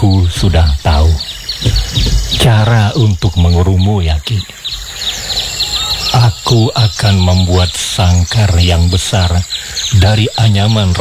Aku sudah tahu cara untuk mengurumu, Yaki. Aku akan membuat sangkar yang besar dari anyaman